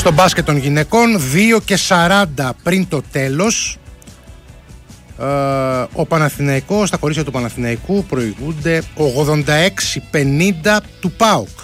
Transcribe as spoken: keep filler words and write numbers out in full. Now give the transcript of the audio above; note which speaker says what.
Speaker 1: Στο μπάσκετ των γυναικών, δύο και σαράντα πριν το τέλος, ε, ο Παναθηναϊκός, τα κορίτσια του Παναθηναϊκού προηγούνται ογδόντα έξι πενήντα του ΠΑΟΚ.